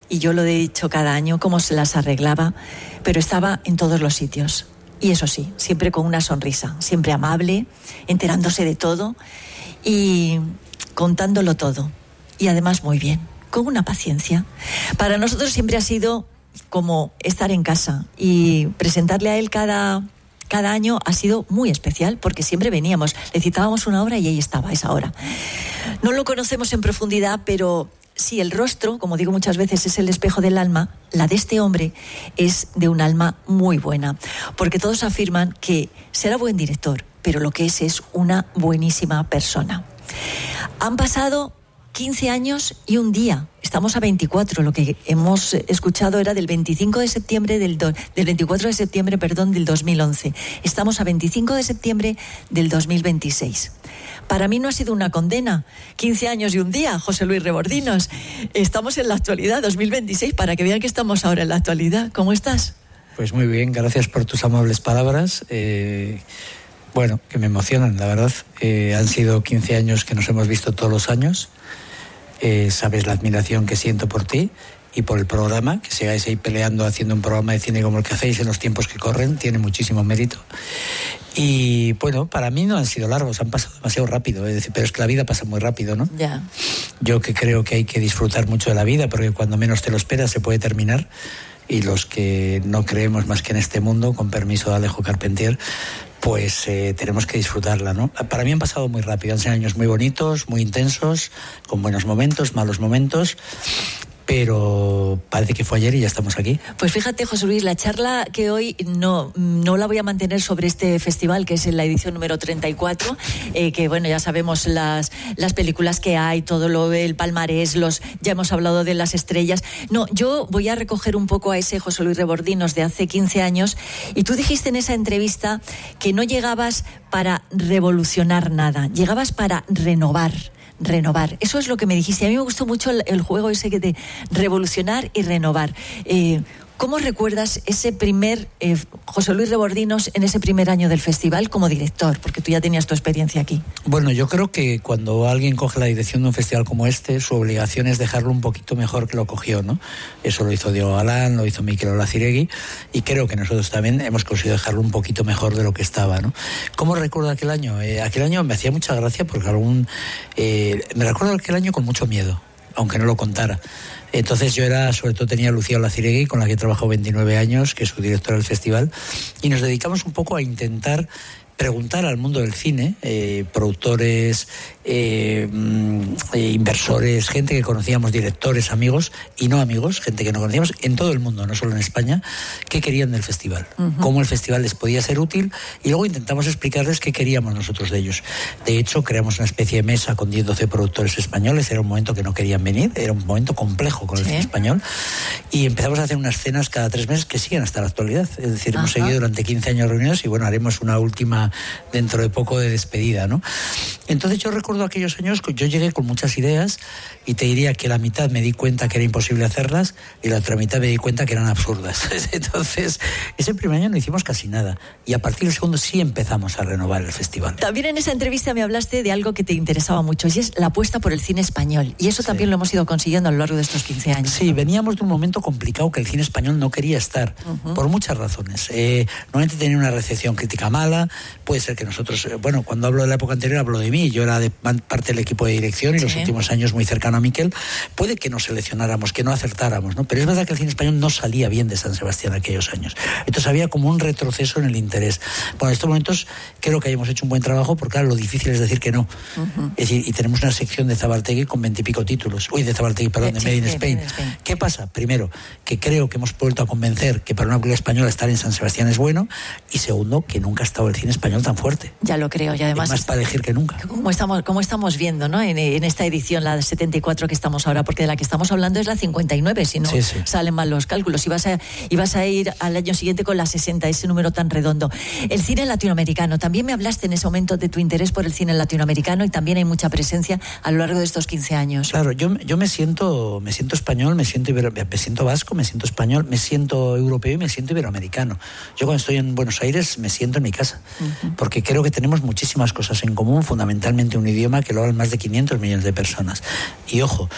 y yo lo he dicho cada año, cómo se las arreglaba, pero estaba en todos los sitios. Y eso sí, siempre con una sonrisa, siempre amable, enterándose de todo y contándolo todo. Y además muy bien, con una paciencia. Para nosotros siempre ha sido como estar en casa, y presentarle a él cada año ha sido muy especial, porque siempre veníamos, le citábamos una hora y ahí estaba, esa hora. No lo conocemos en profundidad, pero sí, el rostro, como digo muchas veces, es el espejo del alma. La de este hombre es de un alma muy buena, porque todos afirman que será buen director, pero lo que es una buenísima persona. Han pasado 15 años y un día. Estamos a 24. Lo que hemos escuchado era del 24 de septiembre del 2011. Estamos a 25 de septiembre del 2026. Para mí no ha sido una condena. 15 años y un día, José Luis Rebordinos. Estamos en la actualidad, 2026, para que vean que estamos ahora en la actualidad. ¿Cómo estás? Pues muy bien, gracias por tus amables palabras. Bueno, que me emocionan, la verdad. Han sido 15 años que nos hemos visto todos los años. Sabes la admiración que siento por ti y por el programa, que sigáis ahí peleando haciendo un programa de cine como el que hacéis en los tiempos que corren, tiene muchísimo mérito. Y bueno, para mí no han sido largos, han pasado demasiado rápido, es decir, pero es que la vida pasa muy rápido, ¿no? Ya. Yo que creo que hay que disfrutar mucho de la vida, porque cuando menos te lo esperas se puede terminar, y los que no creemos más que en este mundo, con permiso de Alejo Carpentier, pues tenemos que disfrutarla, ¿no? Para mí han pasado muy rápido, han sido años muy bonitos, muy intensos, con buenos momentos, malos momentos, pero parece que fue ayer y ya estamos aquí. Pues fíjate, José Luis, la charla que hoy no la voy a mantener sobre este festival, que es en la edición número 34, que bueno, ya sabemos las películas que hay, todo el palmarés, ya hemos hablado de las estrellas. No, yo voy a recoger un poco a ese José Luis Rebordinos de hace 15 años, y tú dijiste en esa entrevista que no llegabas para revolucionar nada, llegabas para renovar. Eso es lo que me dijiste. A mí me gustó mucho el juego ese de revolucionar y renovar. ¿Cómo recuerdas ese primer José Luis Rebordinos en ese primer año del festival como director? Porque tú ya tenías tu experiencia aquí. Bueno, yo creo que cuando alguien coge la dirección de un festival como este, su obligación es dejarlo un poquito mejor que lo cogió, ¿no? Eso lo hizo Diego Galán, lo hizo Mikel Olaciregui, y creo que nosotros también hemos conseguido dejarlo un poquito mejor de lo que estaba, ¿no? ¿Cómo recuerdo aquel año? Aquel año me hacía mucha gracia porque me recuerdo aquel año con mucho miedo, aunque no lo contara. Entonces yo sobre todo tenía a Lucía Olaciregui, con la que he trabajado 29 años, que es su directora del festival, y nos dedicamos un poco a intentar preguntar al mundo del cine, productores, inversores, gente que conocíamos, directores, amigos y no amigos, gente que no conocíamos, en todo el mundo, no solo en España, qué querían del festival, cómo el festival les podía ser útil, y luego intentamos explicarles qué queríamos nosotros de ellos. De hecho, creamos una especie de mesa con 10-12 productores españoles. Era un momento que no querían venir, era un momento complejo con el cine español, y empezamos a hacer unas cenas cada 3 meses que siguen hasta la actualidad. Es decir, hemos seguido durante 15 años reunidos, y bueno, haremos una última dentro de poco de despedida, ¿no? Entonces yo recuerdo aquellos años que yo llegué con muchas ideas, y te diría que la mitad me di cuenta que era imposible hacerlas y la otra mitad me di cuenta que eran absurdas. Entonces, ese primer año no hicimos casi nada, y a partir del segundo sí empezamos a renovar el festival. También en esa entrevista me hablaste de algo que te interesaba mucho, y es la apuesta por el cine español, y eso también lo hemos ido consiguiendo a lo largo de estos 15 años. Sí, veníamos de un momento complicado que el cine español no quería estar, por muchas razones. Normalmente tenía una recepción crítica mala, puede ser que nosotros, bueno, cuando hablo de la época anterior hablo de mí, yo era parte del equipo de dirección y los últimos años muy cercano a Miquel, puede que no seleccionáramos, que no acertáramos, ¿no? Pero es verdad que el cine español no salía bien de San Sebastián aquellos años. Entonces había como un retroceso en el interés. Bueno, en estos momentos creo que hayamos hecho un buen trabajo, porque claro, lo difícil es decir que no. Es decir, y tenemos una sección de Zabartegui con 20 y pico títulos. De Made in Spain. ¿Qué pasa? Primero, que creo que hemos vuelto a convencer que para una película española estar en San Sebastián es bueno, y segundo, que nunca ha estado el cine español tan fuerte. Ya lo creo, y además... Más para elegir que nunca. Como estamos viendo, ¿no? En esta edición, la 74 que estamos ahora, porque de la que estamos hablando es la 59, si no salen mal los cálculos. Y vas a ir al año siguiente con la 60, ese número tan redondo. El cine latinoamericano, también me hablaste en ese momento de tu interés por el cine latinoamericano, y también hay mucha presencia a lo largo de estos 15 años. Claro, yo me siento español, me siento vasco, me siento español, me siento europeo y me siento iberoamericano. Yo cuando estoy en Buenos Aires me siento en mi casa. porque creo que tenemos muchísimas cosas en común, fundamentalmente un idioma que lo hablan más de 500 millones de personas. Y ojo,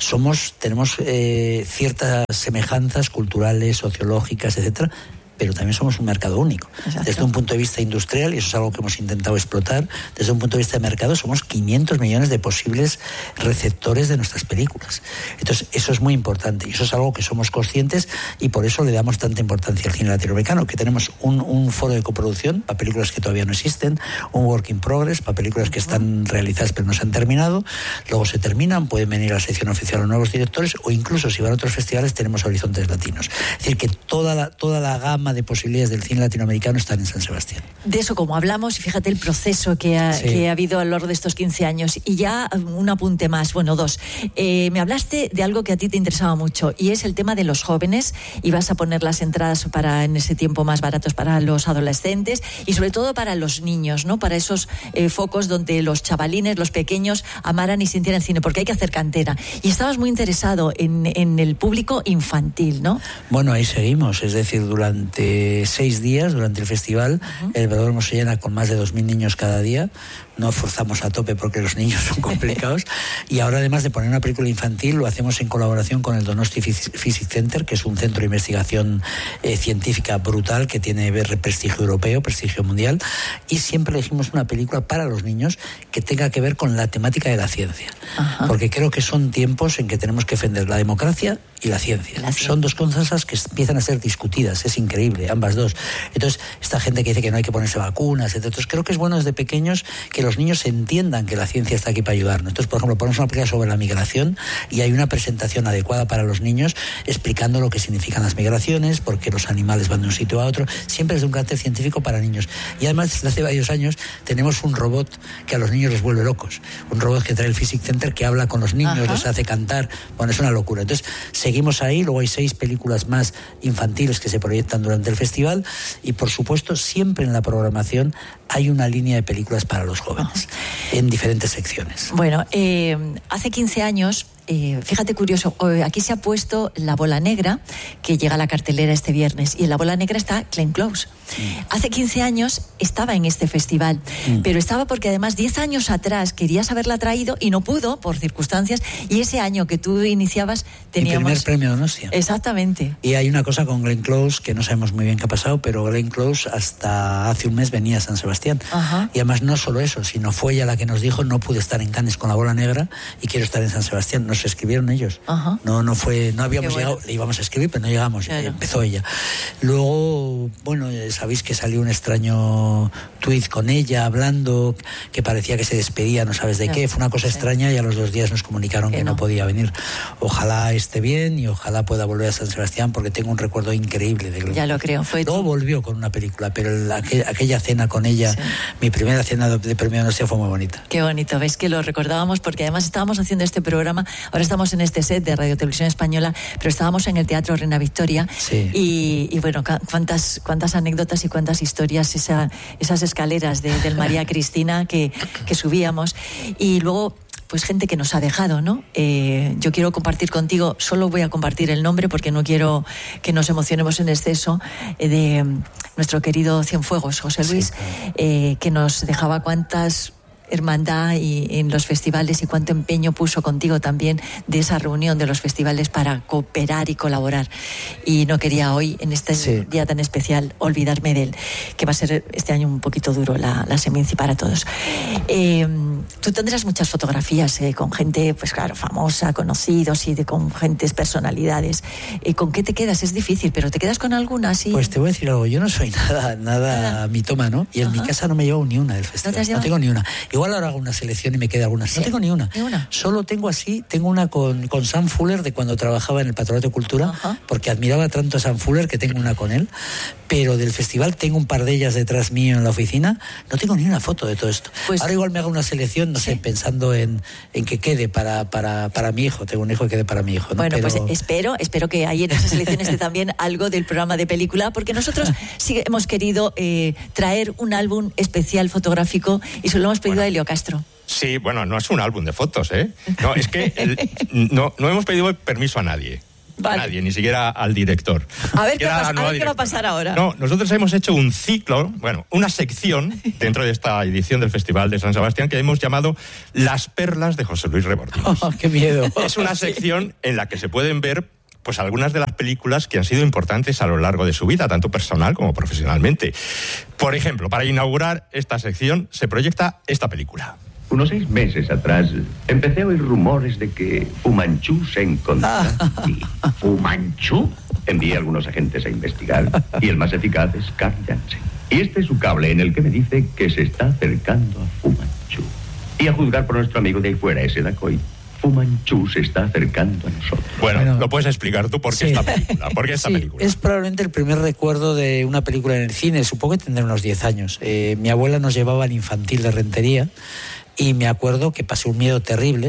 tenemos ciertas semejanzas culturales, sociológicas, etcétera, pero también somos un mercado único. Exacto. Desde un punto de vista industrial, y eso es algo que hemos intentado explotar, desde un punto de vista de mercado somos 500 millones de posibles receptores de nuestras películas. Entonces, eso es muy importante y eso es algo que somos conscientes y por eso le damos tanta importancia al cine latinoamericano, que tenemos un foro de coproducción para películas que todavía no existen, un work in progress para películas que están realizadas pero no se han terminado, luego se terminan, pueden venir a la sección oficial los nuevos directores o incluso si van a otros festivales tenemos horizontes latinos. Es decir, que toda la gama de posibilidades del cine latinoamericano están en San Sebastián. De eso como hablamos, y fíjate el proceso que ha habido a lo largo de estos 15 años. Y ya un apunte más, bueno, dos. Me hablaste de algo que a ti te interesaba mucho y es el tema de los jóvenes, y vas a poner las entradas para en ese tiempo más baratos para los adolescentes y sobre todo para los niños, ¿no? Para esos focos donde los chavalines, los pequeños amaran y sintieran el cine, porque hay que hacer cantera. Y estabas muy interesado en el público infantil, ¿no? Bueno, ahí seguimos, es decir, durante 6 días, durante el festival, el velódromo se llena con más de 2.000 niños cada día. No forzamos a tope porque los niños son complicados. Y ahora, además de poner una película infantil, lo hacemos en colaboración con el Donosti Physics Center, que es un centro de investigación científica brutal que tiene prestigio europeo, prestigio mundial. Y siempre elegimos una película para los niños que tenga que ver con la temática de la ciencia. Ajá. Porque creo que son tiempos en que tenemos que defender la democracia y la ciencia. Son dos cosas que empiezan a ser discutidas. Es increíble, ambas dos. Entonces, esta gente que dice que no hay que ponerse vacunas, etc. Entonces, creo que es bueno desde pequeños que los niños entiendan que la ciencia está aquí para ayudarnos. Entonces, por ejemplo, ponemos una película sobre la migración y hay una presentación adecuada para los niños explicando lo que significan las migraciones, por qué los animales van de un sitio a otro, siempre desde un carácter científico para niños. Y además, desde hace varios años, tenemos un robot que a los niños les vuelve locos. Un robot que trae el Physics Center que habla con los niños, ajá, les hace cantar. Bueno, es una locura. Entonces, seguimos ahí. Luego hay 6 películas más infantiles que se proyectan durante el festival y, por supuesto, siempre en la programación hay una línea de películas para los jóvenes, en diferentes secciones. Bueno, hace 15 años, fíjate curioso, aquí se ha puesto La Bola Negra, que llega a la cartelera este viernes, y en La Bola Negra está Glenn Close. Hace 15 años estaba en este festival, pero estaba porque además 10 años atrás querías haberla traído y no pudo por circunstancias, y ese año que tú iniciabas teníamos... Mi primer premio Donostia. Exactamente. Y hay una cosa con Glenn Close que no sabemos muy bien qué ha pasado, pero Glenn Close hasta hace un mes venía a San Sebastián. Ajá. Y además no solo eso, sino fue ella la que nos dijo: no pude estar en Cannes con La Bola Negra y quiero estar en San Sebastián. Nos escribieron ellos. Ajá. No habíamos llegado, le íbamos a escribir, pero no llegamos. Claro. Empezó ella. Luego, bueno, sabéis que salió un extraño tuit con ella hablando, que parecía que se despedía, no sabes de qué. Fue una cosa extraña y a los 2 días nos comunicaron que no podía venir. Ojalá esté bien y ojalá pueda volver a San Sebastián, porque tengo un recuerdo increíble de Glenn. Ya lo creo. Luego volvió con una película, pero aquella cena con ella, mi primera cena de premio Donostia, fue muy bonita. Qué bonito, ves que lo recordábamos porque además estábamos haciendo este programa, ahora estamos en este set de Radio Televisión Española, pero estábamos en el Teatro Reina Victoria y bueno, cuántas anécdotas y cuántas historias, esas escaleras del María Cristina que subíamos, y luego pues gente que nos ha dejado, ¿no? Yo quiero compartir contigo, solo voy a compartir el nombre porque no quiero que nos emocionemos en exceso, de nuestro querido Cienfuegos, José Luis, que nos dejaba cuántas hermandad y en los festivales y cuánto empeño puso contigo también de esa reunión de los festivales para cooperar y colaborar, y no quería hoy en este día tan especial olvidarme de él, que va a ser este año un poquito duro la Seminci para todos. Tú tendrás muchas fotografías con gente, pues claro, famosa, conocidos y con gentes, personalidades. ¿Con qué te quedas? Es difícil, pero ¿te quedas con alguna así? Pues te voy a decir algo, yo no soy nada mitómano y en mi casa no me llevo ni una del festival, no tengo ni una. Igual ahora hago una selección y me queda alguna. No tengo ni una. Solo tengo una con Sam Fuller de cuando trabajaba en el Patronato de Cultura, porque admiraba tanto a Sam Fuller que tengo una con él, pero del festival tengo un par de ellas detrás mío en la oficina, no tengo ni una foto de todo esto. Pues, ahora igual me hago una selección, no sé, pensando en que quede para mi hijo, tengo un hijo que quede para mi hijo, ¿no? Bueno, pero... pues espero que ahí en esa selección esté también algo del programa de película, porque nosotros sí hemos querido traer un álbum especial fotográfico y se lo hemos pedido a Elio Castro. Sí, bueno, no es un álbum de fotos, ¿eh? No, es que no hemos pedido permiso a nadie. Vale. A nadie, ni siquiera al director. A ver, qué va a pasar ahora. No, nosotros hemos hecho un ciclo, una sección dentro de esta edición del Festival de San Sebastián que hemos llamado Las Perlas de José Luis Rebordinos. Oh, ¡qué miedo! Es una sección en la que se pueden ver pues algunas de las películas que han sido importantes a lo largo de su vida, tanto personal como profesionalmente. Por ejemplo, para inaugurar esta sección se proyecta esta película. Unos 6 meses atrás empecé a oír rumores de que Fu Manchu se encontraba aquí. ¿Fu Manchu? Envié a algunos agentes a investigar y el más eficaz es Carl Jansen. Y este es su cable en el que me dice que se está acercando a Fu Manchu. Y a juzgar por nuestro amigo de ahí fuera, ese Dacoy, Fu Manchu se está acercando a nosotros. Bueno, ¿lo puedes explicar tú por qué esta película? ¿Por qué esta película? Es probablemente el primer recuerdo de una película en el cine, supongo que tendré unos 10 años. Mi abuela nos llevaba al infantil de Rentería y me acuerdo que pasé un miedo terrible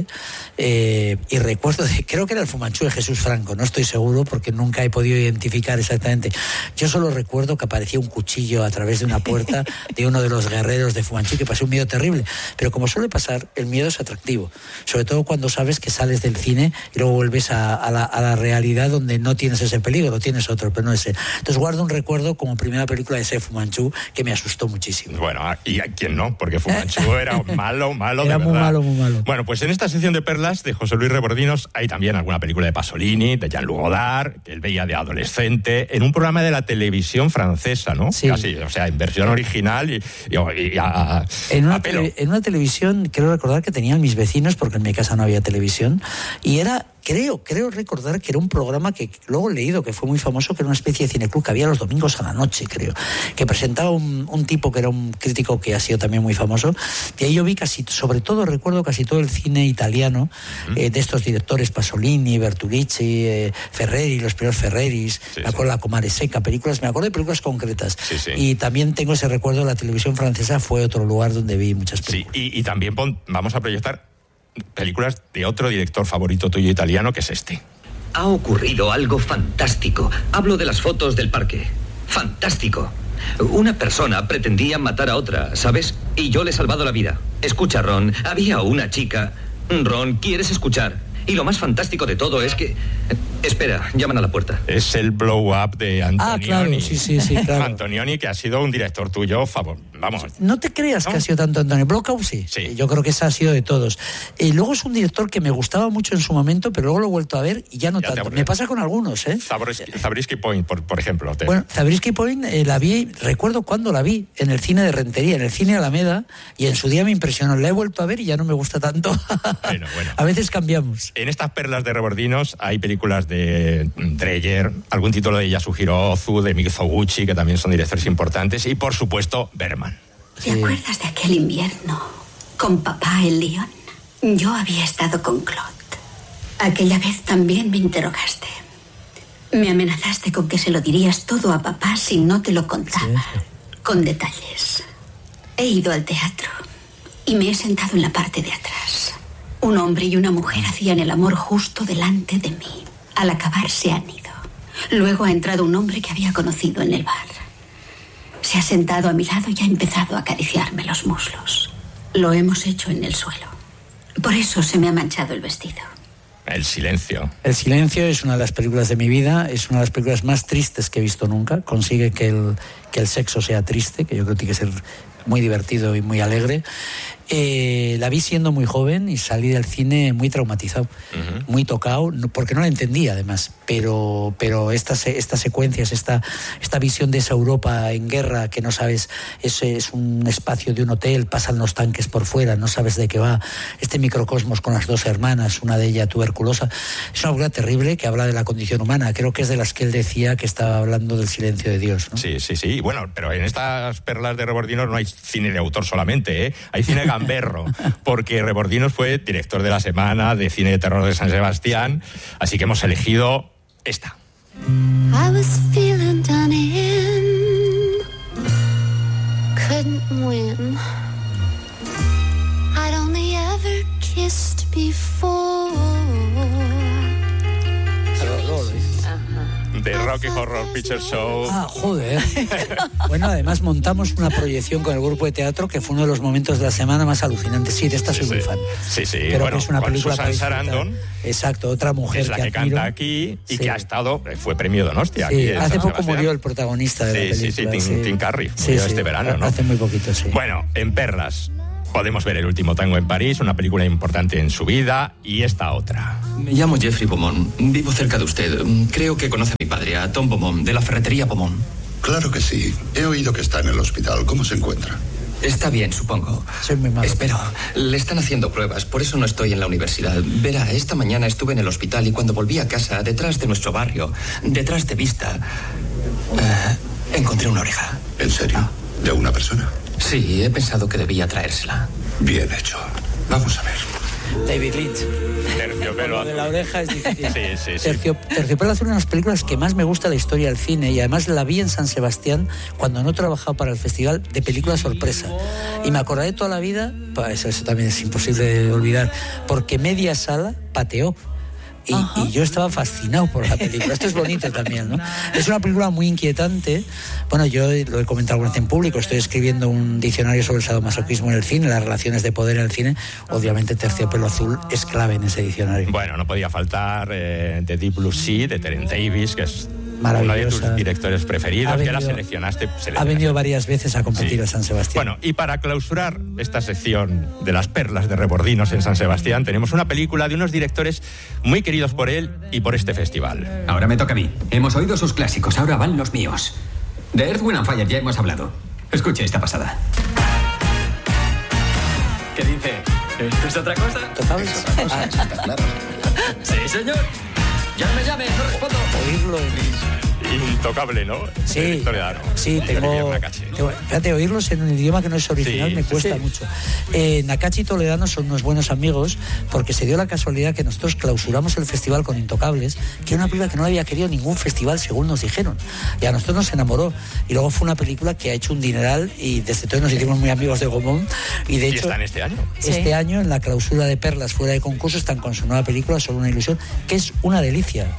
y recuerdo, creo que era el Fu Manchu de Jesús Franco, no estoy seguro porque nunca he podido identificar exactamente. Yo solo recuerdo que aparecía un cuchillo a través de una puerta de uno de los guerreros de Fu Manchu, que pasé un miedo terrible, pero como suele pasar, el miedo es atractivo, sobre todo cuando sabes que sales del cine y luego vuelves a la realidad donde no tienes ese peligro, tienes otro, pero no ese. Entonces guardo un recuerdo como primera película de ese Fu Manchu que me asustó muchísimo. Bueno, ¿y a quién no? Porque Fu Manchu era malo, era de muy verdad. muy malo. Bueno, pues en esta sección de perlas de José Luis Rebordinos hay también alguna película de Pasolini, de Jean-Luc Godard, que él veía de adolescente, en un programa de la televisión francesa, ¿no? Sí. Casi, o sea, en versión original en una televisión, quiero recordar que tenían mis vecinos, porque en mi casa no había televisión, y era... Creo recordar que era un programa que luego he leído que fue muy famoso, que era una especie de cineclub que había los domingos a la noche, creo, que presentaba un tipo que era un crítico que ha sido también muy famoso, y ahí yo vi sobre todo recuerdo casi todo el cine italiano, de estos directores, Pasolini, Bertolucci, Ferreri, los primeros Ferreris, me acuerdo La Comare Seca, me acuerdo de películas concretas, y también tengo ese recuerdo de la televisión francesa, fue otro lugar donde vi muchas películas. Sí, y también vamos a proyectar películas de otro director favorito tuyo italiano, que es este. Ha ocurrido algo fantástico. Hablo de las fotos del parque. Fantástico. Una persona pretendía matar a otra, ¿sabes? Y yo le he salvado la vida. Escucha, Ron, había una chica. Ron, ¿quieres escuchar? Y lo más fantástico de todo es que... Espera, llaman a la puerta. Es el blow-up de Antonioni. Claro, sí, claro. Antonioni, que ha sido un director tuyo, vamos. No te creas que ha sido tanto Antonio. Blow-up sí. Yo creo que ese ha sido de todos. Luego es un director que me gustaba mucho en su momento, pero luego lo he vuelto a ver y ya no tanto. Me pasa con algunos, ¿eh? Zabriskie Point, por ejemplo. Bueno, Zabriskie Point la vi, recuerdo cuando la vi, en el cine de Rentería, en el cine Alameda, y en su día me impresionó. La he vuelto a ver y ya no me gusta tanto. Bueno. A veces cambiamos. En estas perlas de Rebordinos hay películas de Dreyer, algún título de Yasuhiro Ozu, de Mizoguchi, que también son directores importantes, y por supuesto Bergman. ¿Te acuerdas de aquel invierno con papá en Lyon? Yo había estado con Claude. Aquella vez también me interrogaste. Me amenazaste con que se lo dirías todo a papá si no te lo contaba, con detalles. He ido al teatro y me he sentado en la parte de atrás. Un hombre y una mujer hacían el amor justo delante de mí. Al acabar se han ido. Luego ha entrado un hombre que había conocido en el bar. Se ha sentado a mi lado y ha empezado a acariciarme los muslos. Lo hemos hecho en el suelo. Por eso se me ha manchado el vestido. El silencio. El silencio es una de las películas de mi vida, es una de las películas más tristes que he visto nunca. Consigue que el sexo sea triste, que yo creo que tiene que ser muy divertido y muy alegre. La vi siendo muy joven y salí del cine muy traumatizado, muy tocado, porque no la entendía además, pero estas secuencias, esta visión de esa Europa en guerra que no sabes, es un espacio de un hotel, pasan los tanques por fuera, no sabes de qué va, este microcosmos con las dos hermanas, una de ellas tuberculosa, es una obra terrible que habla de la condición humana, creo que es de las que él decía que estaba hablando del silencio de Dios, ¿no? Sí, bueno, pero en estas perlas de Rebordinos no hay cine de autor solamente, ¿eh? Hay cine gamberro, porque Rebordinos fue director de la semana de cine de terror de San Sebastián, así que hemos elegido esta. I was feeling done in, couldn't win. I'd only ever kissed before. de Rocky Horror Picture Show. Ah, joder. Bueno, además montamos una proyección con el grupo de teatro que fue uno de los momentos de la semana más alucinantes. Sí, de esta soy muy fan. Sí, Creo bueno, que es una con película Susan Sarandon. Exacto, otra mujer es la que canta aquí y que ha estado, fue premio Donostia. Sí, aquí hace poco murió el protagonista de la película. Tim Curry, murió este verano, ¿no? Hace muy poquito, sí. Bueno, en Perlas podemos ver El último tango en París, una película importante en su vida, y esta otra. Me llamo Jeffrey Beaumont, vivo cerca de usted. Creo que conoce a mi padre, a Tom Beaumont, de la ferretería Beaumont. Claro que sí. He oído que está en el hospital. ¿Cómo se encuentra? Está bien, supongo. Soy muy malo. Espero. Le están haciendo pruebas, por eso no estoy en la universidad. Verá, esta mañana estuve en el hospital y cuando volví a casa, detrás de nuestro barrio, detrás de Vista, encontré una oreja. ¿En serio? ¿De una persona? Sí, he pensado que debía traérsela. Bien hecho. Vamos a ver. David Lynch. Terciopelo Azul. De la oreja es difícil. Sí. Terciopelo Azul es una de las películas que más me gusta de la historia del cine, y además la vi en San Sebastián cuando no he trabajado para el festival de película sorpresa. Y me acordaré toda la vida, eso también es imposible de olvidar, porque media sala pateó. Y yo estaba fascinado por la película. Esto es bonito también, ¿no? Es una película muy inquietante. Bueno, yo lo he comentado alguna vez en público. Estoy escribiendo un diccionario sobre el sadomasoquismo en el cine, las relaciones de poder en el cine. Obviamente Terciopelo Azul es clave en ese diccionario. Bueno, no podía faltar The Deep Blue Sea, de Terence Davis, que es uno de tus directores preferidos, que la seleccionaste. Ha venido varias veces a competir a San Sebastián. Bueno, y para clausurar esta sección de las perlas de Rebordinos en San Sebastián, tenemos una película de unos directores muy queridos por él y por este festival. Ahora me toca a mí. Hemos oído sus clásicos, ahora van los míos. De Earth, Wind & Fire ya hemos hablado. Escuche esta pasada. ¿Qué dice? ¿Esto es otra cosa? Está claro. Sí, señor. Llame, no respondo. Oírlo Intocable, ¿no? Sí, sí, fíjate, oírlos en un idioma que no es original me cuesta mucho. Nakachi y Toledano son unos buenos amigos, porque se dio la casualidad que nosotros clausuramos el festival con Intocables, que era una película que no había querido ningún festival, según nos dijeron, y a nosotros nos enamoró, y luego fue una película que ha hecho un dineral, y desde entonces nos hicimos muy amigos de Gomón, y de hecho están este año. Este año, en la clausura de Perlas fuera de concurso, están con su nueva película Solo una ilusión, que es una delicia.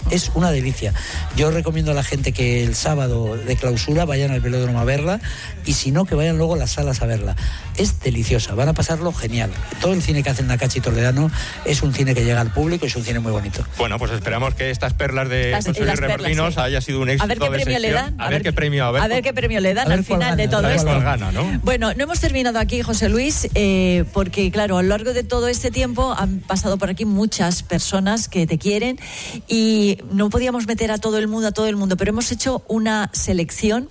Yo recomiendo a la gente que el sábado de clausura vayan al Velódromo a verla, y si no, que vayan luego a las salas a verla. Es deliciosa, van a pasarlo genial. Todo el cine que hacen Nakachi y Toledano es un cine que llega al público y es un cine muy bonito. Bueno, pues esperamos que estas perlas de Consuelo y Rebordinos haya sido un éxito. A ver qué premio le dan. A ver qué premio le dan al final de todo esto. Gana, ¿no? Bueno, no hemos terminado aquí, José Luis, porque claro, a lo largo de todo este tiempo han pasado por aquí muchas personas que te quieren y no podíamos meter a todo el mundo, pero hemos hecho una selección,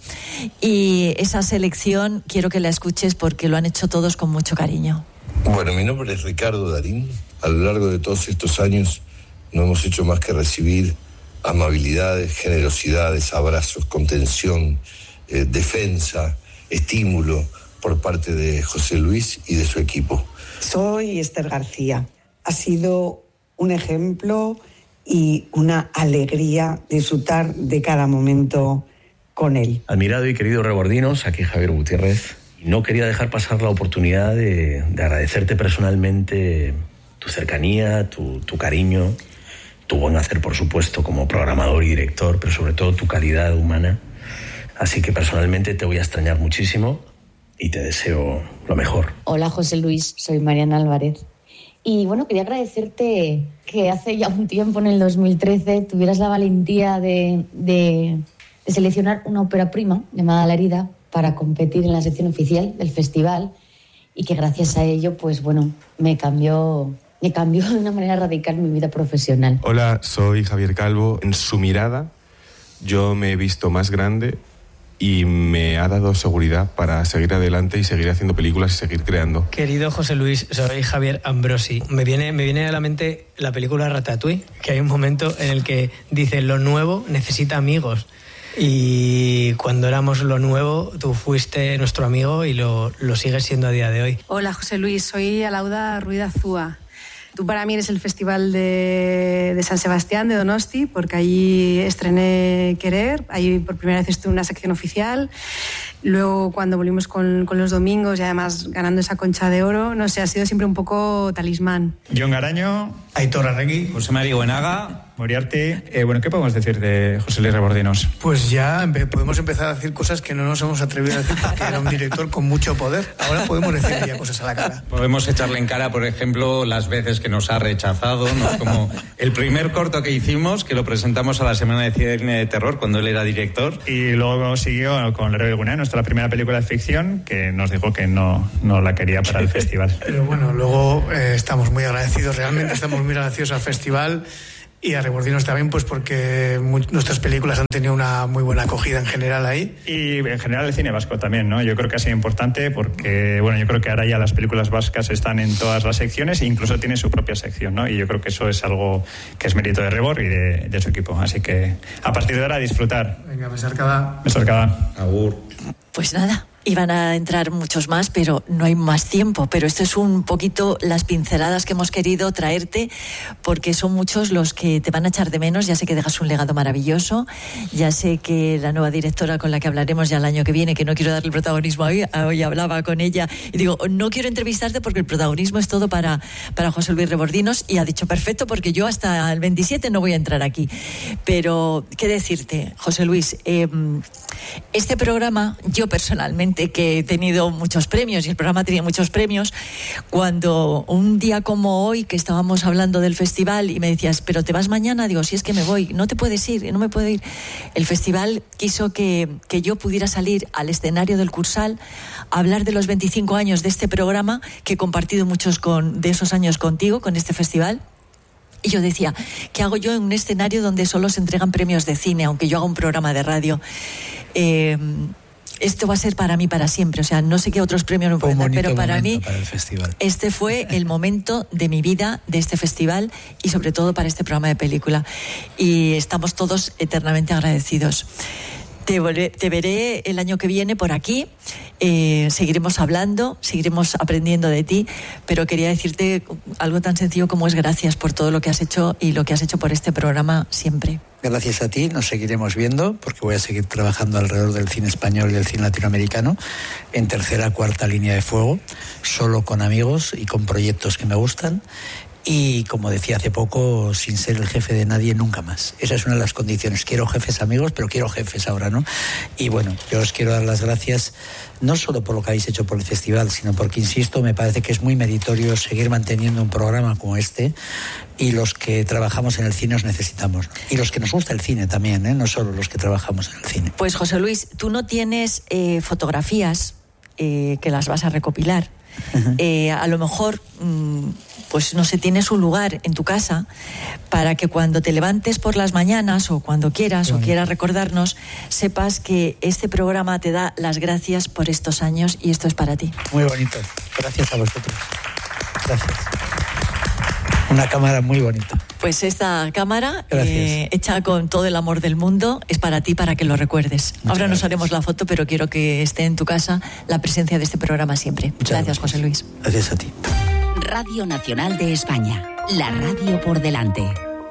y esa selección quiero que la escuches porque lo han hecho todos con mucho cariño. Bueno, mi nombre es Ricardo Darín. A lo largo de todos estos años no hemos hecho más que recibir amabilidades, generosidades, abrazos, contención, defensa, estímulo por parte de José Luis y de su equipo. Soy Esther García. Ha sido un ejemplo y una alegría disfrutar de cada momento con él. Admirado y querido Rebordinos, aquí Javier Gutiérrez. No quería dejar pasar la oportunidad de agradecerte personalmente tu cercanía, tu cariño, tu buen hacer, por supuesto, como programador y director, pero sobre todo tu calidad humana. Así que personalmente te voy a extrañar muchísimo y te deseo lo mejor. Hola José Luis, soy Mariana Álvarez. Y bueno, quería agradecerte que hace ya un tiempo, en el 2013, tuvieras la valentía de seleccionar una ópera prima llamada La herida para competir en la sección oficial del festival, y que gracias a ello, pues bueno, me cambió de una manera radical mi vida profesional. Hola, soy Javier Calvo. En su mirada yo me he visto más grande y me ha dado seguridad para seguir adelante y seguir haciendo películas y seguir creando. Querido José Luis, soy Javier Ambrosi. Me viene a la mente la película Ratatouille, que hay un momento en el que dice: lo nuevo necesita amigos. Y cuando éramos lo nuevo, tú fuiste nuestro amigo y lo sigues siendo a día de hoy. Hola José Luis, soy Alauda Ruiz Azúa. Tú para mí eres el Festival de San Sebastián, de Donosti, porque allí estrené Querer, ahí por primera vez estuve en una sección oficial. Luego, cuando volvimos con los domingos y además ganando esa concha de oro, no sé, ha sido siempre un poco talismán. Jon Garaño, Aitor Arregui, José María Buenaga, Moriarty, bueno, ¿qué podemos decir de José Luis Rebordinos? Pues ya podemos empezar a decir cosas que no nos hemos atrevido a decir porque era un director con mucho poder. Ahora podemos decir ya cosas a la cara. Podemos echarle en cara, por ejemplo, las veces que nos ha rechazado, ¿no? Como el primer corto que hicimos, que lo presentamos a la Semana de Cine de Terror, cuando él era director. Y luego siguió con El héroe del Gunea, nuestra primera película de ficción, que nos dijo que no la quería para el festival. Pero bueno, luego estamos muy agradecidos, realmente estamos muy agradecidos al festival. Y a Rebordinos también, pues porque nuestras películas han tenido una muy buena acogida en general ahí. Y en general el cine vasco también, ¿no? Yo creo que ha sido importante porque, bueno, yo creo que ahora ya las películas vascas están en todas las secciones e incluso tiene su propia sección, ¿no? Y yo creo que eso es algo que es mérito de Rebor y de su equipo. Así que a partir de ahora disfrutar. Venga, besarcada. Besarcada. Agur. Pues nada. Iban a entrar muchos más, pero no hay más tiempo. Pero esto es un poquito las pinceladas que hemos querido traerte, porque son muchos los que te van a echar de menos. Ya sé que dejas un legado maravilloso. Ya sé que la nueva directora con la que hablaremos ya el año que viene, que no quiero darle el protagonismo hoy hablaba con ella y digo, no quiero entrevistarte porque el protagonismo es todo para José Luis Rebordinos, y ha dicho perfecto porque yo hasta el 27 no voy a entrar aquí. Pero, ¿qué decirte, José Luis? Este programa, yo personalmente, que he tenido muchos premios y el programa tenía muchos premios, cuando un día como hoy que estábamos hablando del festival y me decías, pero te vas mañana, digo, si es que me voy, no te puedes ir, no me puedo ir. El festival quiso que yo pudiera salir al escenario del Cursal a hablar de los 25 años de este programa, que he compartido muchos de esos años contigo, con este festival. Y yo decía, ¿qué hago yo en un escenario donde solo se entregan premios de cine, aunque yo haga un programa de radio? Esto va a ser para mí para siempre, o sea, no sé qué otros premios me pueden dar, pero para mí para el festival. Este fue el momento de mi vida, de este festival y sobre todo para este programa de película, y estamos todos eternamente agradecidos. Te veré el año que viene por aquí, seguiremos hablando, seguiremos aprendiendo de ti, pero quería decirte algo tan sencillo como es gracias por todo lo que has hecho y lo que has hecho por este programa siempre. Gracias a ti, nos seguiremos viendo, porque voy a seguir trabajando alrededor del cine español y del cine latinoamericano, en tercera, cuarta línea de fuego, solo con amigos y con proyectos que me gustan. Y como decía hace poco, sin ser el jefe de nadie nunca más. Esa es una de las condiciones. Quiero jefes amigos, pero quiero jefes ahora, ¿no? Y bueno, yo os quiero dar las gracias no solo por lo que habéis hecho por el festival, sino porque, insisto, me parece que es muy meritorio seguir manteniendo un programa como este, y los que trabajamos en el cine os necesitamos, ¿no? Y los que nos gusta el cine también, ¿eh? No solo los que trabajamos en el cine. Pues José Luis, tú no tienes fotografías que las vas a recopilar. A lo mejor, pues no sé, tienes un lugar en tu casa para que cuando te levantes por las mañanas o cuando quieras o quieras recordarnos, sepas que este programa te da las gracias por estos años y esto es para ti. Muy bonito. Gracias a vosotros. Gracias. Una cámara muy bonita. Pues esta cámara, hecha con todo el amor del mundo, es para ti, para que lo recuerdes. Ahora nos haremos la foto, pero quiero que esté en tu casa la presencia de este programa siempre. Gracias, José Luis. Gracias a ti. Radio Nacional de España. La radio por delante.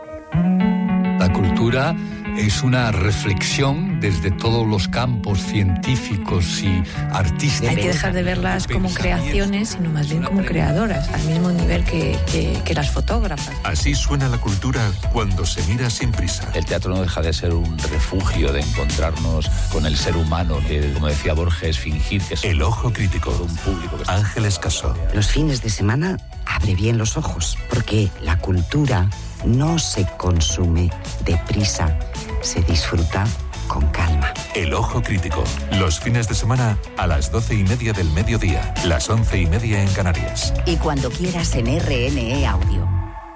La cultura es una reflexión desde todos los campos científicos y artísticos. Hay que dejar de verlas como creaciones, sino más bien como creadoras, al mismo nivel que las fotógrafas. Así suena la cultura cuando se mira sin prisa. El teatro no deja de ser un refugio de encontrarnos con el ser humano, que, como decía Borges, fingir que es El ojo crítico. Un público que Ángeles Casó. Los fines de semana abre bien los ojos, porque la cultura no se consume deprisa, se disfruta con calma. El ojo crítico. Los fines de semana a las 12:30 del mediodía, las 11:30 en Canarias. Y cuando quieras en RNE Audio.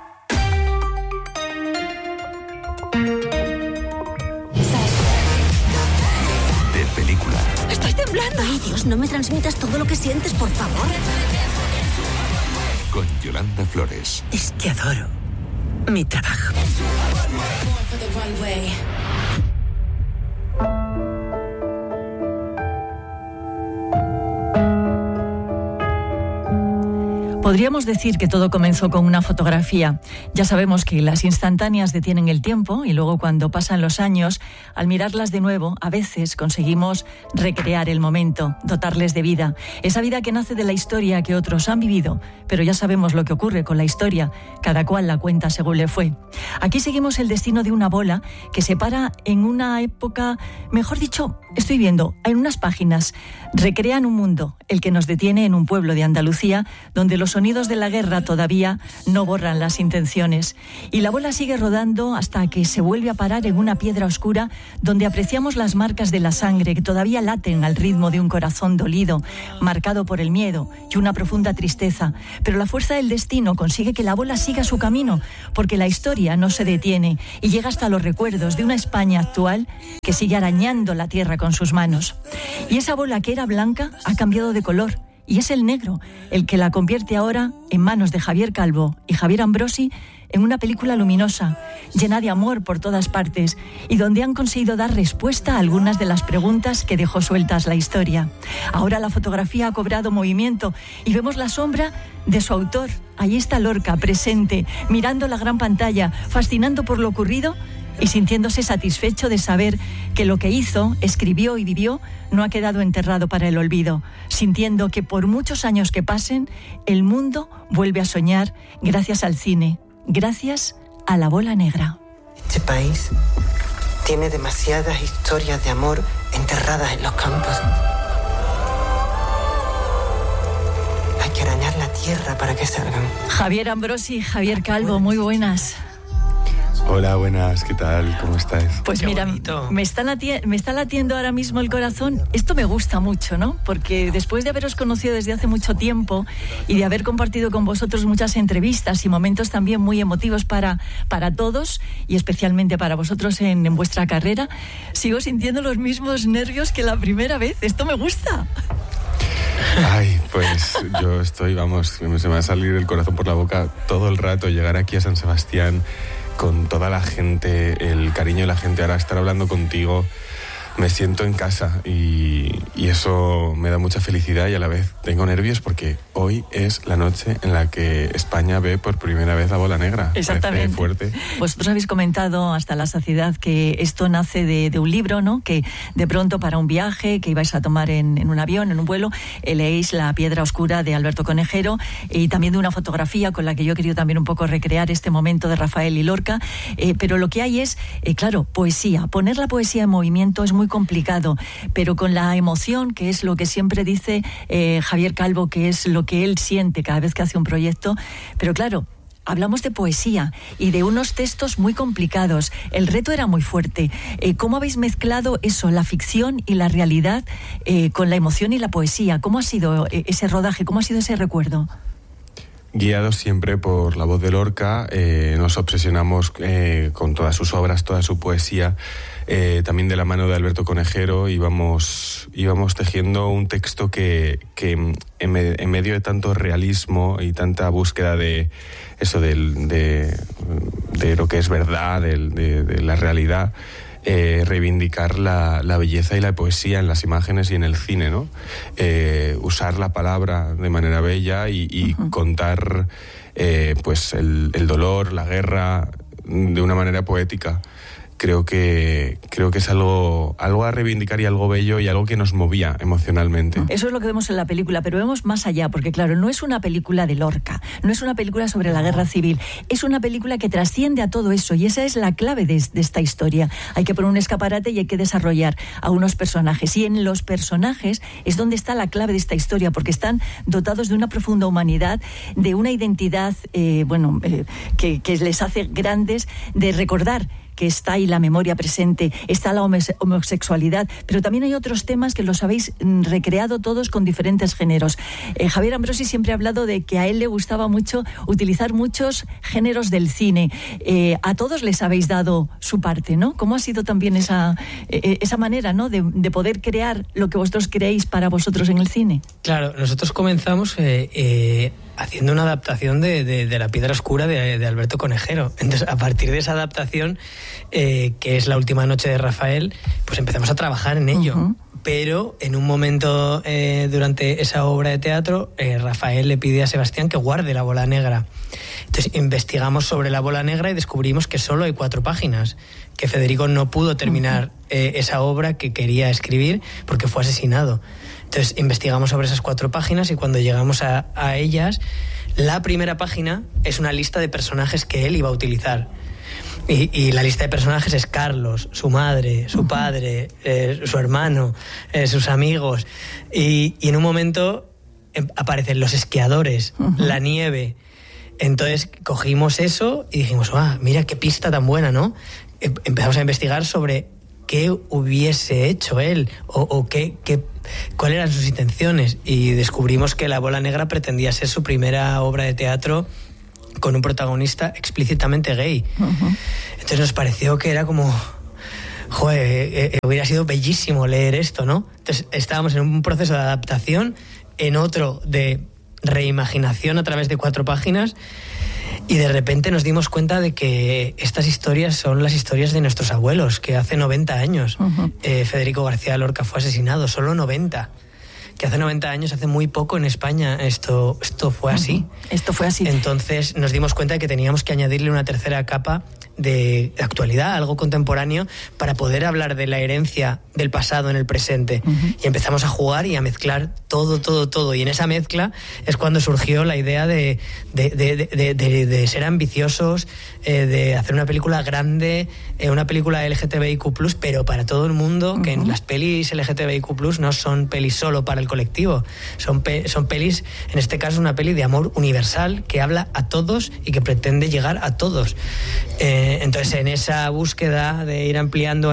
De película. Estoy temblando. Ay, Dios, no me transmitas todo lo que sientes, por favor. Con Yolanda Flores. Es que adoro mi trabajo. Podríamos decir que todo comenzó con una fotografía. Ya sabemos que las instantáneas detienen el tiempo y luego cuando pasan los años, al mirarlas de nuevo, a veces conseguimos recrear el momento, dotarles de vida. Esa vida que nace de la historia que otros han vivido, pero ya sabemos lo que ocurre con la historia, cada cual la cuenta según le fue. Aquí seguimos el destino de una bola que se para en una época, mejor dicho, estoy viendo, en unas páginas, recrean un mundo, el que nos detiene en un pueblo de Andalucía, donde los sonidos de la guerra todavía no borran las intenciones. Y la bola sigue rodando hasta que se vuelve a parar en una piedra oscura donde apreciamos las marcas de la sangre que todavía laten al ritmo de un corazón dolido, marcado por el miedo y una profunda tristeza. Pero la fuerza del destino consigue que la bola siga su camino, porque la historia no se detiene y llega hasta los recuerdos de una España actual que sigue arañando la tierra con sus manos. Y esa bola que era blanca ha cambiado de color. Y es el negro el que la convierte ahora en manos de Javier Calvo y Javier Ambrosi en una película luminosa, llena de amor por todas partes y donde han conseguido dar respuesta a algunas de las preguntas que dejó sueltas la historia. Ahora la fotografía ha cobrado movimiento y vemos la sombra de su autor. Ahí está Lorca, presente, mirando la gran pantalla, fascinando por lo ocurrido y sintiéndose satisfecho de saber que lo que hizo, escribió y vivió no ha quedado enterrado para el olvido, sintiendo que por muchos años que pasen, el mundo vuelve a soñar gracias al cine, gracias a la bola negra. Este país tiene demasiadas historias de amor enterradas en los campos. Hay que arañar la tierra para que salgan. Javier Ambrosi, Javier Calvo, muy buenas. Hola, buenas, ¿qué tal? ¿Cómo estás? Pues mira, me está latiendo ahora mismo el corazón. Esto me gusta mucho, ¿no? Porque después de haberos conocido desde hace mucho tiempo y de haber compartido con vosotros muchas entrevistas y momentos también muy emotivos para todos y especialmente para vosotros en vuestra carrera, sigo sintiendo los mismos nervios que la primera vez. Esto me gusta. Ay, pues yo estoy, vamos, se me va a salir el corazón por la boca todo el rato. Llegar aquí a San Sebastián con toda la gente, el cariño de la gente, ahora estar hablando contigo, me siento en casa y eso me da mucha felicidad y a la vez tengo nervios porque hoy es la noche en la que España ve por primera vez la bola negra. Exactamente. Fuerte. Vosotros habéis comentado hasta la saciedad que esto nace de un libro, ¿no? Que de pronto para un viaje que ibais a tomar en un avión, en un vuelo, leéis La piedra oscura de Alberto Conejero y también de una fotografía con la que yo he querido también un poco recrear este momento de Rafael y Lorca, pero lo que hay es, claro, poesía. Poner la poesía en movimiento es muy complicado, pero con la emoción, que es lo que siempre dice Javier Calvo, que es lo que él siente cada vez que hace un proyecto, pero claro, hablamos de poesía y de unos textos muy complicados. El reto era muy fuerte. ¿Cómo habéis mezclado eso, la ficción y la realidad, con la emoción y la poesía? ¿Cómo ha sido ese rodaje? ¿Cómo ha sido ese recuerdo? Guiados siempre por la voz de Lorca, nos obsesionamos con todas sus obras, toda su poesía, también de la mano de Alberto Conejero íbamos tejiendo un texto que en medio de tanto realismo y tanta búsqueda de eso, de lo que es verdad, de la realidad, reivindicar la belleza y la poesía en las imágenes y en el cine, ¿no? Usar la palabra de manera bella y contar pues el dolor, la guerra de una manera poética. Creo que es algo a reivindicar y algo bello y algo que nos movía emocionalmente. Eso es lo que vemos en la película, pero vemos más allá, porque claro, no es una película de Lorca, no es una película sobre la guerra civil, es una película que trasciende a todo eso y esa es la clave de esta historia. Hay que poner un escaparate y hay que desarrollar a unos personajes y en los personajes es donde está la clave de esta historia, porque están dotados de una profunda humanidad, de una identidad que les hace grandes, de recordar que está ahí la memoria presente, está la homosexualidad, pero también hay otros temas que los habéis recreado todos con diferentes géneros. Javier Ambrosi siempre ha hablado de que a él le gustaba mucho utilizar muchos géneros del cine. A todos les habéis dado su parte, ¿no? ¿Cómo ha sido también esa manera, ¿no? de poder crear lo que vosotros creéis para vosotros en el cine? Claro, nosotros comenzamos haciendo una adaptación de La piedra oscura de Alberto Conejero. Entonces, a partir de esa adaptación, que es La última noche de Rafael, pues empezamos a trabajar en ello. pero en un momento durante esa obra de teatro, Rafael le pide a Sebastián que guarde la bola negra. Entonces investigamos sobre la bola negra y descubrimos que solo hay 4 páginas, que Federico no pudo terminar esa obra que quería escribir porque fue asesinado. Entonces investigamos sobre esas 4 páginas y cuando llegamos a ellas, la primera página es una lista de personajes que él iba a utilizar. Y la lista de personajes es Carlos, su madre, su padre, su hermano, sus amigos. Y en un momento aparecen los esquiadores, la nieve. Entonces cogimos eso y dijimos, mira qué pista tan buena, ¿no? Empezamos a investigar sobre qué hubiese hecho él o cuáles eran sus intenciones. Y descubrimos que La bola negra pretendía ser su primera obra de teatro con un protagonista explícitamente gay. Entonces nos pareció que era como... hubiera sido bellísimo leer esto, ¿no? Entonces estábamos en un proceso de adaptación, en otro de reimaginación a través de 4 páginas, y de repente nos dimos cuenta de que estas historias son las historias de nuestros abuelos, que hace 90 años Federico García Lorca fue asesinado, solo 90. Que hace 90 años, hace muy poco en España, esto fue así. Esto fue así. Entonces nos dimos cuenta de que teníamos que añadirle una tercera capa de actualidad, algo contemporáneo, para poder hablar de la herencia del pasado en el presente. Y empezamos a jugar y a mezclar todo. Y en esa mezcla es cuando surgió la idea de ser ambiciosos, de hacer una película grande, una película LGTBIQ+, pero para todo el mundo, que en las pelis LGTBIQ+, no son pelis solo para el colectivo, son pelis, en este caso una peli de amor universal que habla a todos y que pretende llegar a todos. Entonces en esa búsqueda de ir ampliando,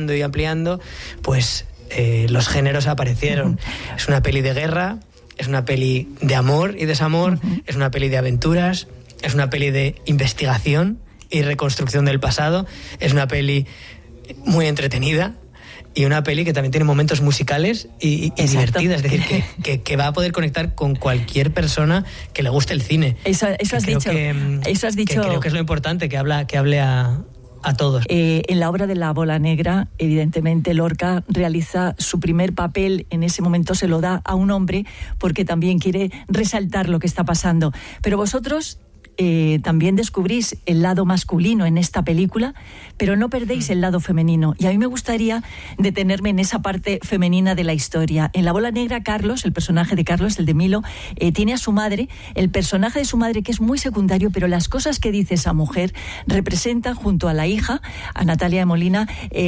pues los géneros aparecieron. Es una peli de guerra, es una peli de amor y desamor, es una peli de aventuras, es una peli de investigación y reconstrucción del pasado, es una peli muy entretenida y una peli que también tiene momentos musicales y divertida, es decir, que va a poder conectar con cualquier persona que le guste el cine. Eso has dicho. Que creo que es lo importante, que hable a todos. En la obra de La bola negra, evidentemente Lorca realiza su primer papel, en ese momento se lo da a un hombre porque también quiere resaltar lo que está pasando. Pero vosotros también descubrís el lado masculino en esta película, pero no perdéis el lado femenino. Y a mí me gustaría detenerme en esa parte femenina de la historia. En La bola negra, Carlos, el personaje de Carlos, el de Milo, tiene a su madre, el personaje de su madre que es muy secundario, pero las cosas que dice esa mujer representan, junto a la hija, a Natalia de Molina,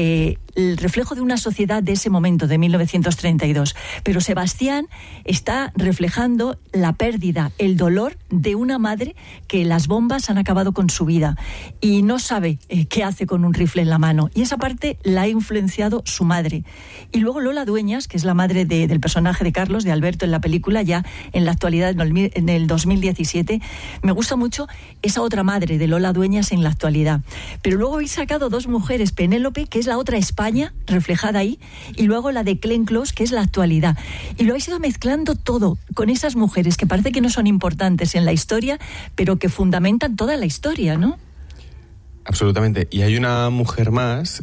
el reflejo de una sociedad de ese momento, de 1932. Pero Sebastián está reflejando la pérdida, el dolor de una madre que las bombas han acabado con su vida y no sabe qué hace con un rifle en la mano. Y esa parte la ha influenciado su madre. Y luego Lola Dueñas, que es la madre del personaje de Carlos, de Alberto en la película, ya en la actualidad, en el 2017. Me gusta mucho esa otra madre de Lola Dueñas en la actualidad. Pero luego habéis sacado 2 mujeres, Penélope, que es la otra España, reflejada ahí, y luego la de Glenn Close, que es la actualidad. Y lo habéis ido mezclando todo con esas mujeres que parece que no son importantes en la historia, pero que fundamentan toda la historia, ¿no? Absolutamente. Y hay una mujer más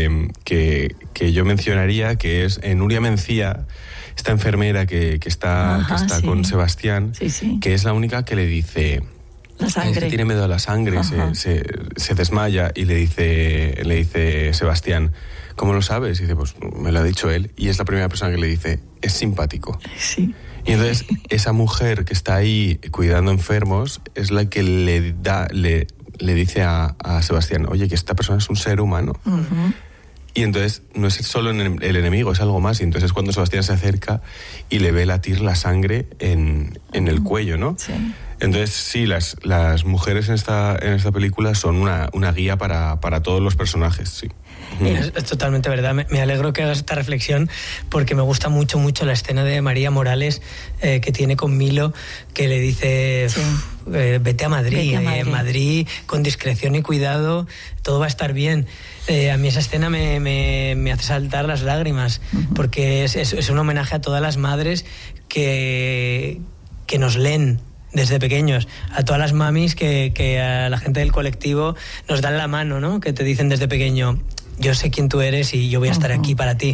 que yo mencionaría, que es Nuria Mencía, esta enfermera que está sí. con Sebastián, sí. que es la única que le dice... La sangre. Tiene miedo a la sangre, se desmaya y le dice Sebastián, ¿cómo lo sabes? Y dice, pues me lo ha dicho él. Y es la primera persona que le dice, es simpático. Sí. Y entonces esa mujer que está ahí cuidando enfermos es la que le dice a Sebastián, oye, que esta persona es un ser humano. Y entonces no es solo el enemigo, es algo más. Y entonces es cuando Sebastián se acerca y le ve latir la sangre en el cuello, ¿no? Sí. Entonces sí, las mujeres en esta película son una guía para todos los personajes, sí. Es totalmente verdad. Me alegro que hagas esta reflexión porque me gusta mucho la escena de María Morales que tiene con Milo, que le dice vete a Madrid. En Madrid con discreción y cuidado todo va a estar bien. A mí esa escena me hace saltar las lágrimas porque es un homenaje a todas las madres que nos leen desde pequeños, a todas las mamis que a la gente del colectivo nos dan la mano, ¿no? Que te dicen desde pequeño, yo sé quién tú eres y yo voy a estar aquí para ti.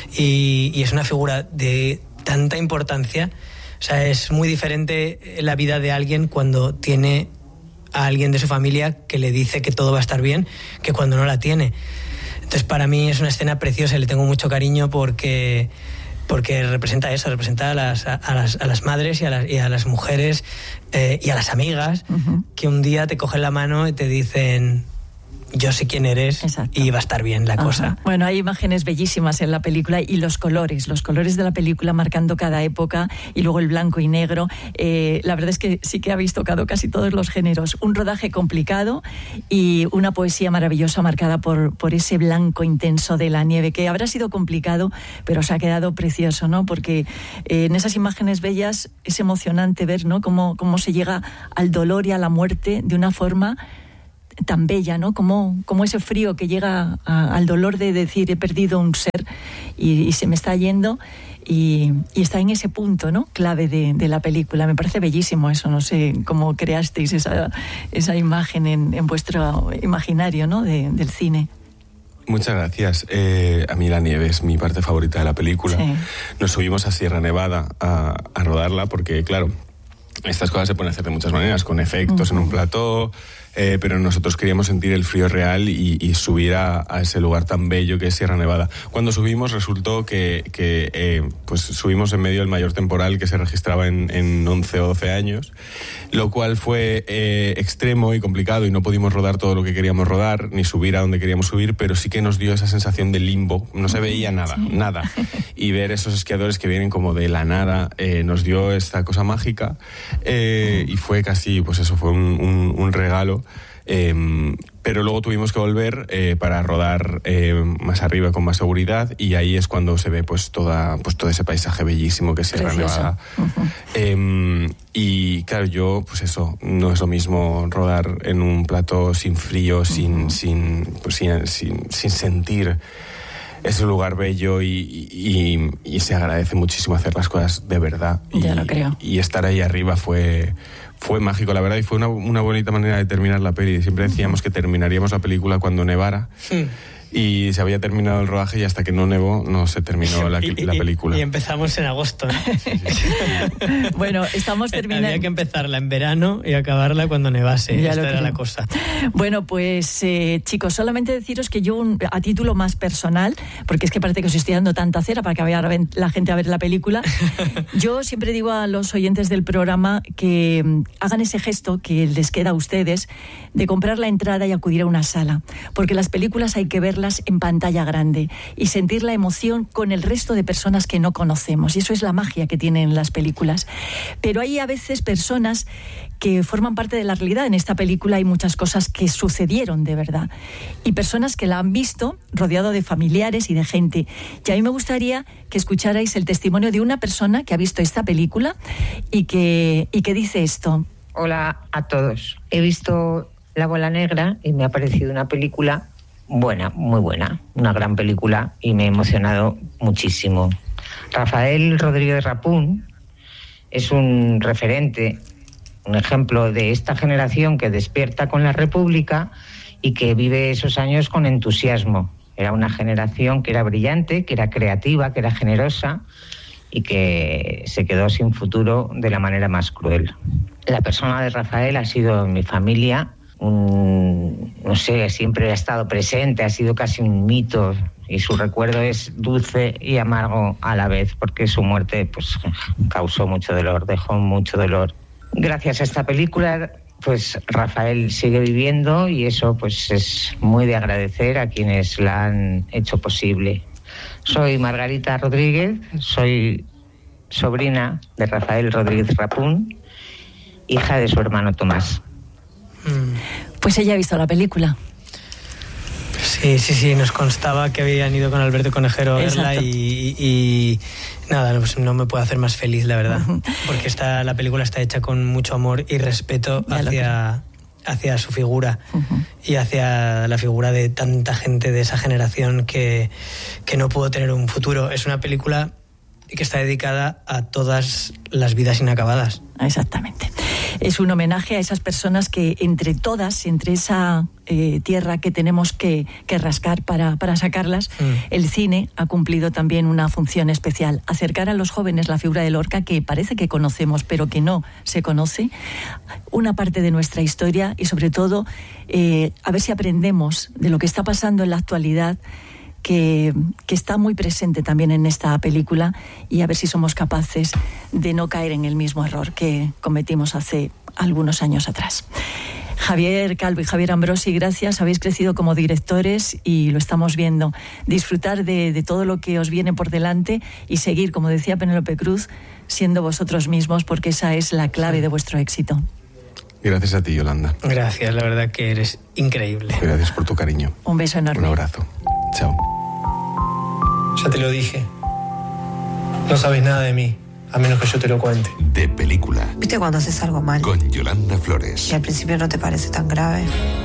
Y es una figura de tanta importancia. O sea, es muy diferente la vida de alguien cuando tiene a alguien de su familia que le dice que todo va a estar bien, que cuando no la tiene. Entonces, para mí es una escena preciosa y le tengo mucho cariño porque representa eso, representa a las madres y a las mujeres y a las amigas que un día te cogen la mano y te dicen: yo sé quién eres. Exacto. Y va a estar bien la cosa. Bueno, hay imágenes bellísimas en la película y los colores de la película marcando cada época y luego el blanco y negro. La verdad es que sí que habéis tocado casi todos los géneros. Un rodaje complicado y una poesía maravillosa marcada por ese blanco intenso de la nieve, que habrá sido complicado, pero os ha quedado precioso, ¿no? Porque en esas imágenes bellas es emocionante ver, ¿no?, cómo se llega al dolor y a la muerte de una forma tan bella, ¿no? Como ese frío que llega al dolor de decir: he perdido un ser y se me está yendo, y está en ese punto, ¿no?, clave de la película. Me parece bellísimo eso. No sé cómo creasteis esa imagen en vuestro imaginario, ¿no?, del cine. Muchas gracias. A mí la nieve es mi parte favorita de la película. Sí. Nos subimos a Sierra Nevada a rodarla porque, claro, estas cosas se pueden hacer de muchas maneras, con efectos en un plató, pero nosotros queríamos sentir el frío real y subir a ese lugar tan bello que es Sierra Nevada. Cuando subimos resultó que pues subimos en medio del mayor temporal que se registraba en 11 o 12 años, lo cual fue extremo y complicado y no pudimos rodar todo lo que queríamos rodar, ni subir a donde queríamos subir, pero sí que nos dio esa sensación de limbo. No se veía nada, nada. Y ver esos esquiadores que vienen como de la nada nos dio esta cosa mágica y fue casi, pues eso, fue un regalo. Pero luego tuvimos que volver para rodar más arriba con más seguridad, y ahí es cuando se ve pues todo ese paisaje bellísimo que es Sierra Nevada. Y claro, yo pues eso, no es lo mismo rodar en un plató sin frío, sin sentir ese lugar bello, y se agradece muchísimo hacer las cosas de verdad. Ya lo creo. Y estar ahí arriba fue mágico, la verdad, y fue una bonita manera de terminar la peli. Siempre decíamos que terminaríamos la película cuando nevara. Y se había terminado el rodaje y hasta que no nevó no se terminó la película. Y empezamos en agosto, ¿no? Bueno, estamos terminando. Había que empezarla en verano y acabarla cuando nevase. Esta era la cosa. Bueno, pues chicos, solamente deciros que yo, a título más personal, porque es que parece que os estoy dando tanta cera para que vaya la gente a ver la película, yo siempre digo a los oyentes del programa que hagan ese gesto que les queda a ustedes de comprar la entrada y acudir a una sala, porque las películas hay que verlas en pantalla grande y sentir la emoción con el resto de personas que no conocemos, y eso es la magia que tienen las películas. Pero hay a veces personas que forman parte de la realidad. En esta película hay muchas cosas que sucedieron de verdad y personas que la han visto rodeado de familiares y de gente, y a mí me gustaría que escucharais el testimonio de una persona que ha visto esta película y que dice esto. Hola a todos. He visto La bola negra y me ha parecido una película buena, muy buena, una gran película, y me ha emocionado muchísimo. Rafael Rodríguez Rapún es un referente, un ejemplo de esta generación que despierta con la República y que vive esos años con entusiasmo. Era una generación que era brillante, que era creativa, que era generosa y que se quedó sin futuro de la manera más cruel. La persona de Rafael ha sido en mi familia no sé, siempre ha estado presente, ha sido casi un mito, y su recuerdo es dulce y amargo a la vez, porque su muerte pues causó mucho dolor, dejó mucho dolor. Gracias a esta película, pues Rafael sigue viviendo, y eso pues es muy de agradecer a quienes la han hecho posible. Soy Margarita Rodríguez, soy sobrina de Rafael Rodríguez Rapún, hija de su hermano Tomás. Pues ella ha visto la película. Sí, nos constaba que habían ido con Alberto Conejero a verla y nada, pues no me puedo hacer más feliz, la verdad, porque la película está hecha con mucho amor y respeto hacia su figura y hacia la figura de tanta gente de esa generación que no pudo tener un futuro. Es una película que está dedicada a todas las vidas inacabadas. Exactamente. Es un homenaje a esas personas que entre todas, entre esa tierra que tenemos que rascar para sacarlas, el cine ha cumplido también una función especial. Acercar a los jóvenes la figura de Lorca, que parece que conocemos, pero que no se conoce, una parte de nuestra historia y sobre todo a ver si aprendemos de lo que está pasando en la actualidad, que está muy presente también en esta película, y a ver si somos capaces de no caer en el mismo error que cometimos hace algunos años atrás. Javier Calvo y Javier Ambrosi, gracias, habéis crecido como directores y lo estamos viendo. Disfrutar de todo lo que os viene por delante y seguir, como decía Penélope Cruz, siendo vosotros mismos, porque esa es la clave de vuestro éxito. Gracias a ti, Yolanda. Gracias, la verdad que eres increíble. Gracias por tu cariño. Un beso enorme. Un abrazo. Chao. Ya te lo dije. No sabes nada de mí, a menos que yo te lo cuente. De película. ¿Viste cuando haces algo mal? Con Yolanda Flores. Y al principio no te parece tan grave.